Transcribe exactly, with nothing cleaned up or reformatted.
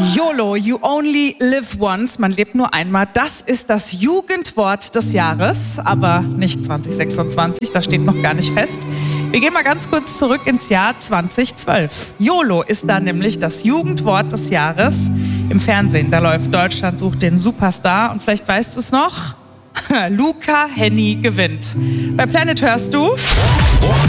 YOLO, you only live once, man lebt nur einmal, das ist das Jugendwort des Jahres, aber nicht zwanzig sechsundzwanzig, das steht noch gar nicht fest. Wir gehen mal ganz kurz zurück ins Jahr zweitausendzwölf. YOLO ist da nämlich das Jugendwort des Jahres im Fernsehen. Da läuft Deutschland sucht den Superstar und vielleicht weißt du es noch, Luca Hänni gewinnt. Bei Planet hörst du...